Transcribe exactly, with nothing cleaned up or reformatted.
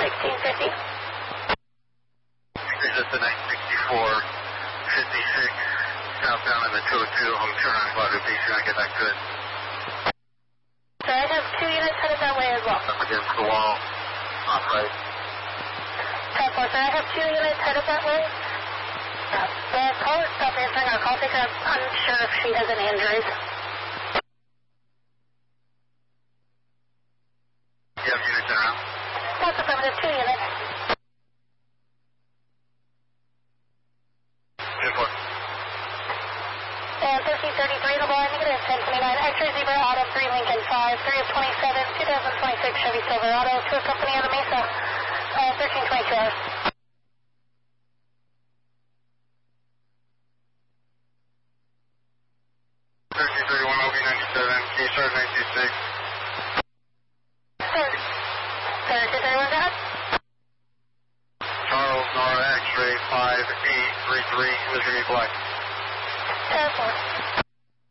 sixteen fifty. Increase it to nine sixty-four fifty-six, southbound in the two oh two, home turn on Guadalupe, trying to get back to it. So I have two units headed that way as well. Up against the wall, off right. ten four, sir, I have two units headed that way. Uh, the caller stopped answering our call ticket. I'm unsure if she has any injuries. You have units around? That's affirmative, two units. ten four. And thirteen thirty-three, the line, negative ten twenty-nine, X-ray Zebra, Auto three, Lincoln five, three of twenty-seven, twenty twenty-six Chevy Silverado, to a company out of Mesa, uh, thirteen twenty-two hours. thirteen thirty-one, O B ninety-seven, K-Star nine two six. thirteen thirty-one, go ahead. Charles, Nora, X-ray five eight three three, Missouri Black. ten four.